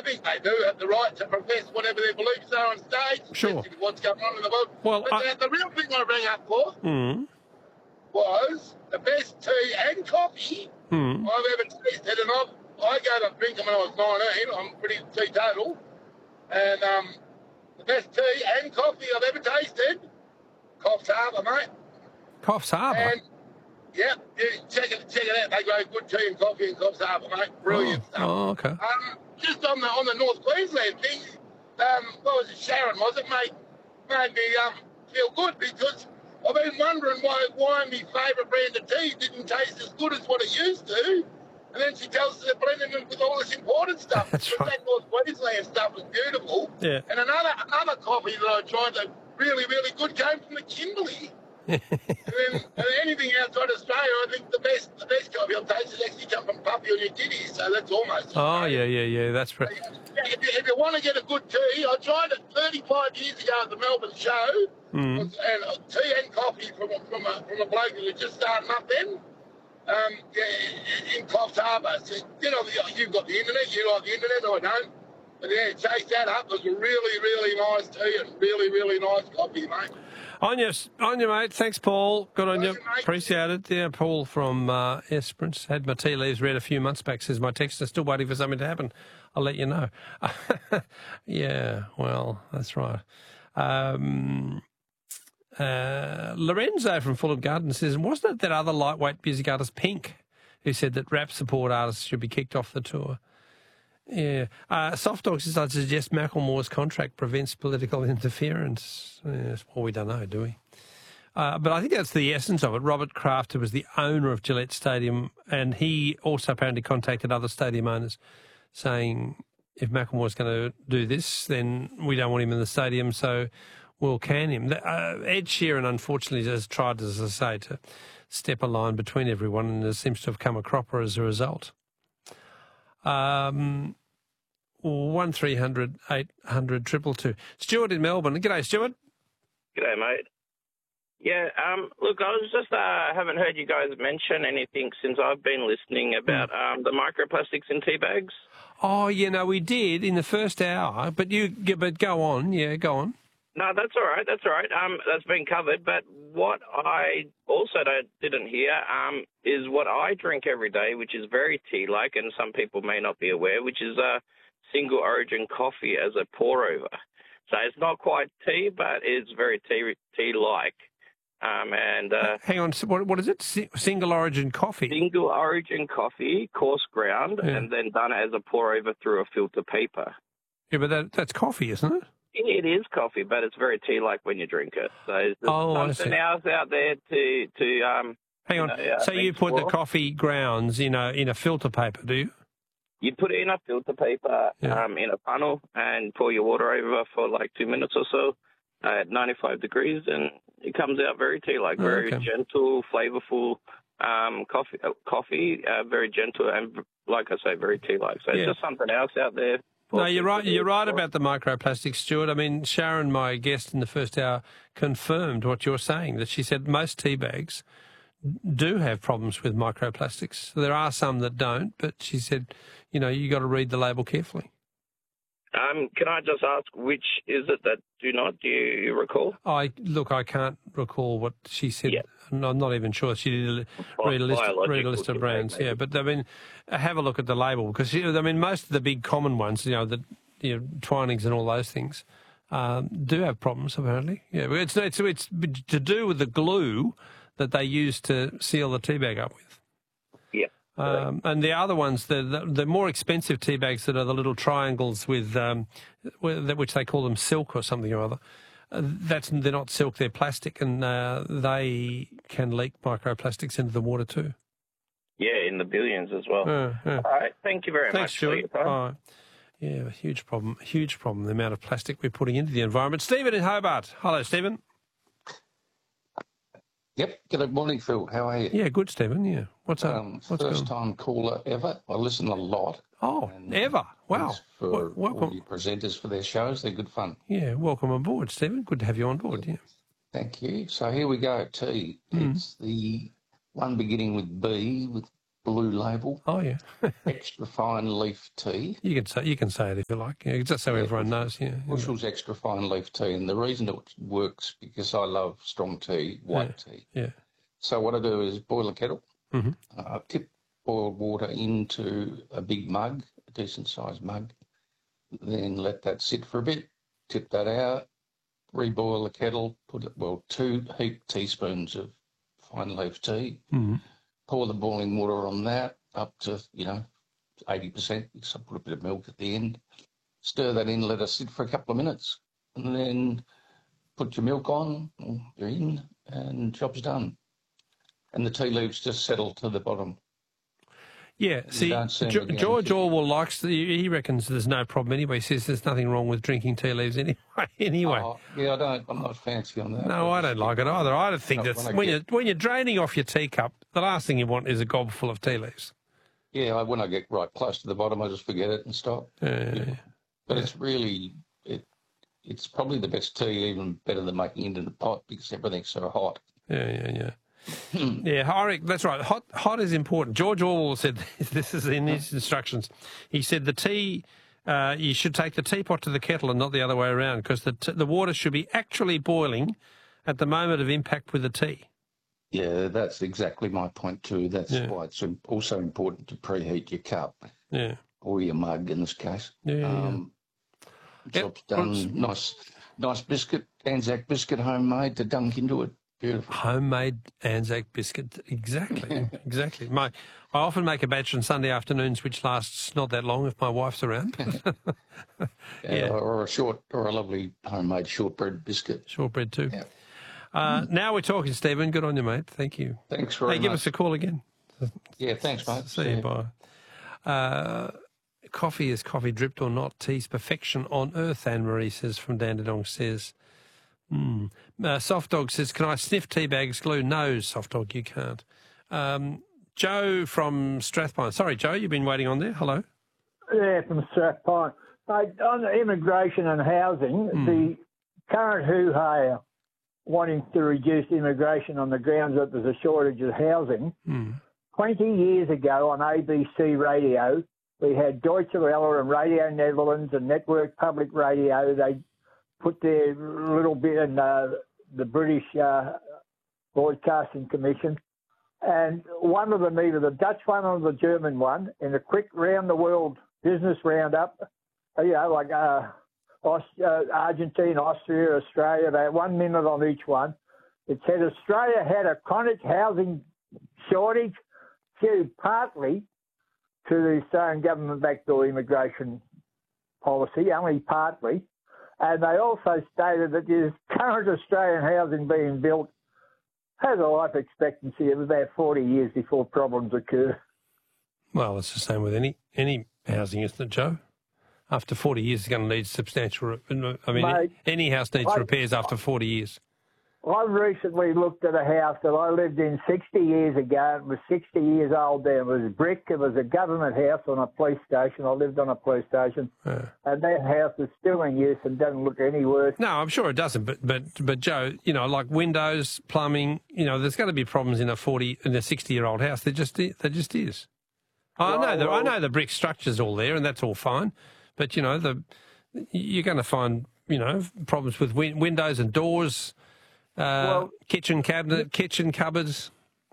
I think they do have the right to profess whatever their beliefs are on stage, Sure. especially with what's going on in the world. Well, but the real thing I rang up for was the best tea and coffee I've ever tasted. And I gave up drinking when I was 19. I'm pretty teetotal. And the best tea and coffee I've ever tasted, Coffs Harbour, mate. Coffs Harbour? And, yeah, check it out. They grow good tea and coffee in Coffs Harbour, mate. Brilliant stuff. Oh, okay. Just on the North Queensland thing, what was it, Sharon, was it, mate? Made me feel good because I've been wondering why my favourite brand of tea didn't taste as good as what it used to. And then she tells us they're blending it with all this imported stuff. That's right. That North Queensland stuff was beautiful. Yeah. And another coffee that I tried that really, really good came from the Kimberley. and anything outside Australia, I think the best coffee I've tasted actually come from Papua New Guinea, so that's almost. Oh, yeah, that's right. If you want to get a good tea, I tried it 35 years ago at the Melbourne show, and tea and coffee from a bloke who was just starting up then, in Coffs Harbour. So, you've got the internet, you like the internet, I don't. But yeah, chase that up. It was a really, really nice tea and really, really nice coffee, mate. On you, mate. Thanks, Paul. Good on you. Pleasure, mate. Appreciate it. Yeah, Paul from Esperance had my tea leaves read a few months back. Says my texter's still waiting for something to happen. I'll let you know. Yeah, well, that's right. Lorenzo from Fulham Garden says, wasn't it that other lightweight music artist Pink who said that rap support artists should be kicked off the tour? Yeah. Soft Dog says, I suggest Macklemore's contract prevents political interference. Yes, well, we don't know, do we? But I think that's the essence of it. Robert Kraft, who was the owner of Gillette Stadium, and he also apparently contacted other stadium owners saying, if Macklemore's going to do this, then we don't want him in the stadium, so we'll can him. Ed Sheeran, unfortunately, has tried, as I say, to step a line between everyone, and there seems to have come a cropper as a result. 1300 800 222. Stuart in Melbourne. G'day, Stuart. G'day, mate. Yeah, look, I was just haven't heard you guys mention anything since I've been listening about the microplastics in tea bags. Oh, we did in the first hour, but go on. Yeah, go on. No, that's all right. That's been covered. But what I also didn't hear is what I drink every day, which is very tea-like, and some people may not be aware, which is single origin coffee as a pour-over. So it's not quite tea, but it's very tea-like. Hang on, what is it? Single origin coffee? Single origin coffee, coarse ground, and then done as a pour-over through a filter paper. Yeah, but that's coffee, isn't it? It is coffee, but it's very tea-like when you drink it. So there's something else out there to hang on. So you put the coffee grounds in a filter paper, do you? You put it in a filter paper in a funnel and pour your water over for like 2 minutes or so at 95 degrees, and it comes out very tea-like, very gentle, flavorful coffee, very gentle, and like I say, very tea-like. So it's just something else out there. No, you're right. You're right about the microplastics, Stuart. I mean, Sharon, my guest in the first hour, confirmed what you're saying, that she said most tea bags do have problems with microplastics. There are some that don't, but she said, you got to read the label carefully. Can I just ask which is it that do not? Do you recall? I can't recall what she said. Yeah. I'm not even sure. She did read a list of brands. Maybe. Yeah, but I mean, have a look at the label because most of the big common ones, Twinings and all those things, do have problems apparently. Yeah, it's to do with the glue that they use to seal the tea bag up with. Yeah. And the other ones, the more expensive tea bags that are the little triangles with which they call them silk or something or other. They're not silk, they're plastic, and they can leak microplastics into the water too. Yeah, in the billions as well. All right, thank you very much. Thanks, Stuart. Yeah, a huge problem, the amount of plastic we're putting into the environment. Stephen in Hobart. Hello, Stephen. Yep. Good morning, Phil. How are you? Yeah, good, Stephen. Yeah. What's up? First-time caller ever. I listen a lot. Oh, ever? Wow. Thanks for all your presenters for their shows. They're good fun. Yeah, welcome on board, Stephen. Good to have you on board, yeah. Thank you. So here we go, tea. It's the one beginning with B, with Blue Label. Oh, yeah. Extra fine leaf tea. You can say it if you like. Yeah, just so everyone knows. Yeah. Bushells extra fine leaf tea, and the reason it works because I love strong tea, white tea. Yeah. So what I do is boil a kettle. Mm-hmm. I tip boiled water into a big mug, a decent sized mug. Then let that sit for a bit. Tip that out. Reboil the kettle. Put 2 heaped teaspoons of fine leaf tea. Mm-hmm. Pour the boiling water on that up to 80%. So put a bit of milk at the end. Stir that in. Let it sit for a couple of minutes, and then put your milk on. You're in, and job's done. And the tea leaves just settle to the bottom. Yeah, see, George Orwell he reckons there's no problem anyway. He says there's nothing wrong with drinking tea leaves anyway. Oh, yeah, I'm not fancy on that. No, I don't like it either. I think that when you're draining off your teacup, the last thing you want is a gob full of tea leaves. Yeah, when I get right close to the bottom, I just forget it and stop. Yeah. But it's really, it's probably the best tea, even better than making it in the pot because everything's so hot. Yeah. Yeah, that's right. Hot is important. George Orwell said this is in his instructions. He said the tea, you should take the teapot to the kettle and not the other way around because the water should be actually boiling at the moment of impact with the tea. Yeah, that's exactly my point too. That's why it's also important to preheat your cup. Yeah. Or your mug in this case. Job's done. Nice biscuit, Anzac biscuit, homemade to dunk into it. Beautiful. Homemade Anzac biscuit. Exactly. I often make a batch on Sunday afternoons, which lasts not that long if my wife's around. Or a lovely homemade shortbread biscuit. Shortbread too. Yeah. Now we're talking, Stephen. Good on you, mate. Thank you. Thanks very much. Give us a call again. Yeah, thanks, mate. See you. Bye. Coffee is coffee dripped or not. Tea's perfection on earth, Anne-Marie says from Dandenong says. Soft Dog says, can I sniff Teabag's glue? No, Soft Dog, you can't. Joe from Strathpine. Sorry, Joe, you've been waiting on there. Hello. Yeah, from Strathpine. On immigration and housing, the current hoo-ha wanting to reduce immigration on the grounds that there's a shortage of housing. 20 years ago on ABC Radio, we had Deutsche Welle and Radio Netherlands and Network Public Radio. They put their little bit in the British Broadcasting Commission. And one of them, either the Dutch one or the German one, in a quick round-the-world business roundup, like Argentina, Austria, Australia, about 1 minute on each one. It said Australia had a chronic housing shortage due partly to the Australian government backdoor immigration policy, only partly. And they also stated that the current Australian housing being built has a life expectancy of about 40 years before problems occur. Well, it's the same with any housing, isn't it, Joe? After 40 years, it's going to need substantial... Mate, any house needs repairs after 40 years. I recently looked at a house that I lived in 60 years ago. It was 60 years old then. It was brick. It was a government house on a police station. I lived on a police station. Yeah. And that house is still in use and doesn't look any worse. No, I'm sure it doesn't. But Joe, like windows, plumbing, there's going to be problems in a 60-year-old house. There just is. I know the brick structure's all there and that's all fine. But, you're going to find, problems with windows and doors, kitchen cabinet, kitchen cupboards.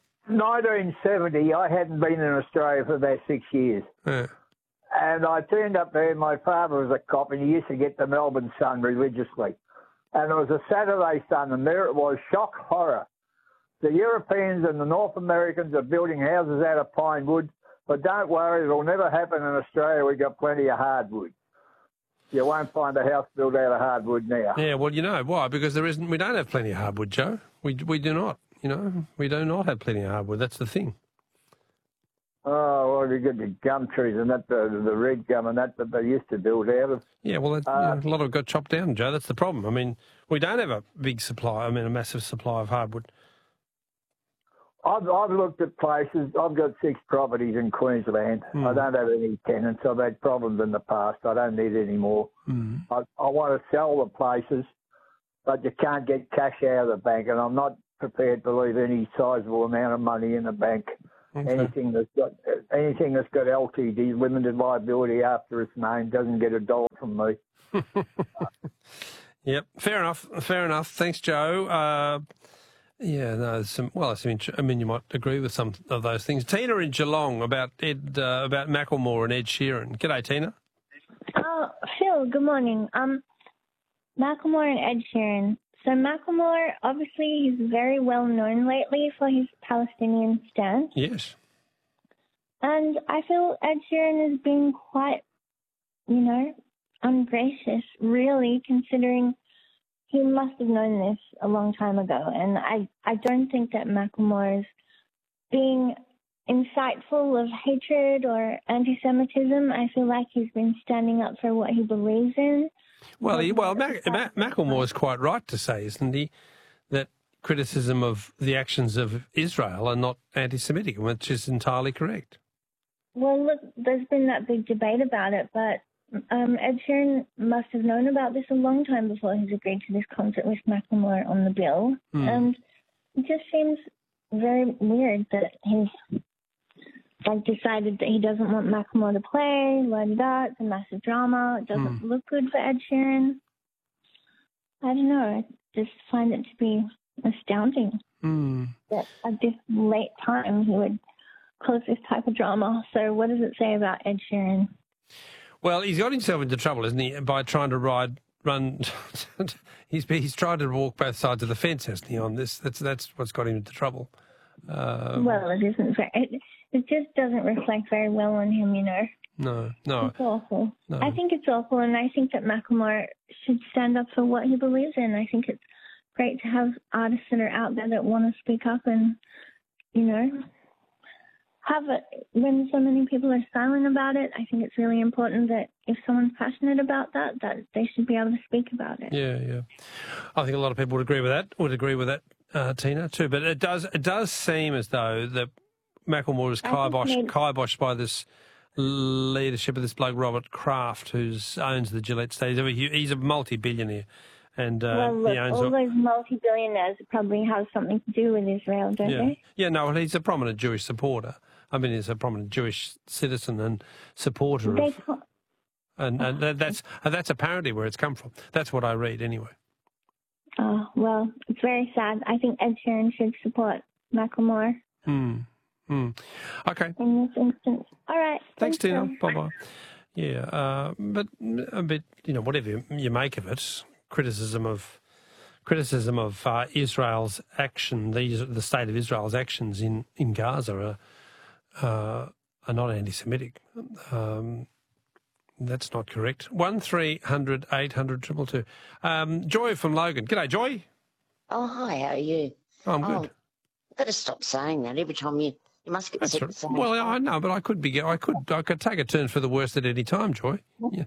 1970, I hadn't been in Australia for about 6 years. Yeah. And I turned up there. My father was a cop and he used to get the Melbourne Sun religiously. And it was a Saturday Sun and there it was, shock horror. The Europeans and the North Americans are building houses out of pine wood, but don't worry, it'll never happen in Australia. We've got plenty of hardwood. You won't find a house built out of hardwood now. Yeah, well, you know why? Because we don't have plenty of hardwood, Joe. We do not. We do not have plenty of hardwood. That's the thing. Oh, well, you get the gum trees and that, the red gum and that they used to build out of. Yeah, well, a lot of it got chopped down, Joe. That's the problem. I mean, we don't have a big supply. I mean, a massive supply of hardwood. I've looked at places. I've got 6 properties in Queensland. I don't have any tenants. I've had problems in the past. I don't need any more. I want to sell the places, but you can't get cash out of the bank, and I'm not prepared to leave any sizable amount of money in the bank Okay. Anything that's got LTD, limited liability, after its name doesn't get $1 from me. Yep, fair enough. Thanks, Joe. Yeah, no, I mean, you might agree with some of those things. Tina in Geelong about Macklemore and Ed Sheeran. G'day, Tina. Oh, Phil, good morning. Macklemore and Ed Sheeran. So Macklemore, obviously, he's very well known lately for his Palestinian stance. Yes. And I feel Ed Sheeran has been quite, ungracious, really, considering he must have known this a long time ago. And I don't think that Macklemore is being insightful of hatred or anti-Semitism. I feel like he's been standing up for what he believes in. Well, Macklemore is quite right to say, isn't he, that criticism of the actions of Israel are not anti-Semitic, which is entirely correct. Well, look, there's been that big debate about it, but Ed Sheeran must have known about this a long time before he's agreed to this concert with Macklemore on the bill. And it just seems very weird that he's decided that he doesn't want Macklemore to play, it's a massive drama. It doesn't look good for Ed Sheeran. I don't know. I just find it to be astounding that at this late time he would cause this type of drama. So what does it say about Ed Sheeran? Well, he's got himself into trouble, isn't he, by trying to run. He's tried to walk both sides of the fence, hasn't he, on this? That's what's got him into trouble. Well, it isn't. It just doesn't reflect very well on him, No. It's awful. No. I think it's awful, and I think that Macklemore should stand up for what he believes in. I think it's great to have artists that are out there that want to speak up and, have it. When so many people are silent about it, I think it's really important that if someone's passionate about that they should be able to speak about it. Yeah. I think a lot of people would agree with that, Tina, too. But it does seem as though that Macklemore is kiboshed by this leadership of this bloke, Robert Kraft, who owns the Gillette Stadium. He's a multi-billionaire. And look, he owns all those multi-billionaires probably have something to do with Israel, don't they? Yeah, no, he's a prominent Jewish supporter. I mean, he's a prominent Jewish citizen and supporter and that's apparently where it's come from. That's what I read anyway. Oh, well, it's very sad. I think Ed Sheeran should support Macklemore. Okay. In this instance. All right. Thanks, Tina. Bye-bye. Yeah, but a bit, whatever you make of it, criticism of Israel's action, the state of Israel's actions in Gaza are not anti-Semitic. That's not correct. 1300 800 222. Joy from Logan. G'day, Joy. Oh, hi. How are you? Oh, I'm good. I've got to stop saying that every time you must get sick of saying Well, I know, but I could take a turn for the worst at any time, Joy. Yeah.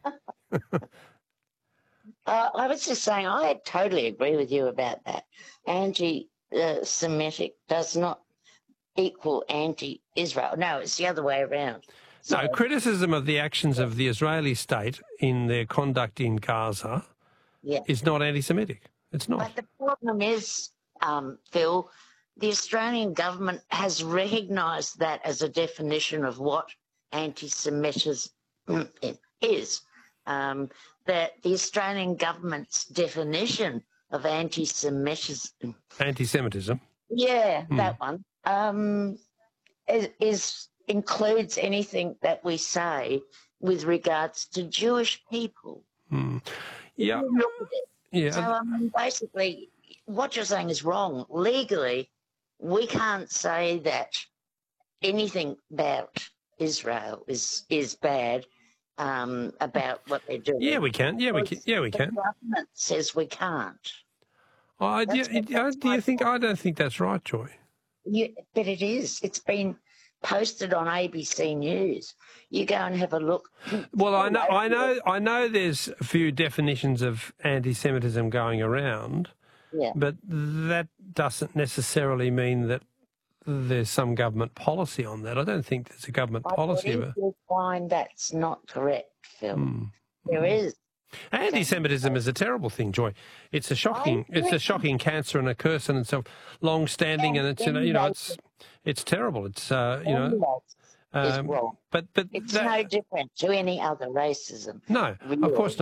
I was just saying I totally agree with you about that. Anti-Semitic does not equal anti-Israel. No, it's the other way around. So, no, criticism of the actions of the Israeli state in their conduct in Gaza is not anti-Semitic. It's not. But the problem is, Phil, the Australian government has recognised that as a definition of what anti-Semitism is. That the Australian government's definition of anti-Semitism, that one, includes anything that we say with regards to Jewish people. Yeah. So basically, what you're saying is wrong. Legally, we can't say that anything about Israel is bad. About what they're doing. Yeah, we can. Yeah, we can. The government says we can't. Do you think? I don't think that's right, Joy. But it is. It's been posted on ABC News. You go and have a look. Well, I know. There's a few definitions of anti-Semitism going around. Yeah. But that doesn't necessarily mean that there's some government policy on that. I don't think there's a government policy. You'll find that's not correct, Phil. There is. Anti-Semitism is a terrible thing, Joy. It's a shocking cancer and a curse, and it's a long-standing, and it's It's terrible. It's Is wrong. but It's no different to any other racism. no, really. of course not.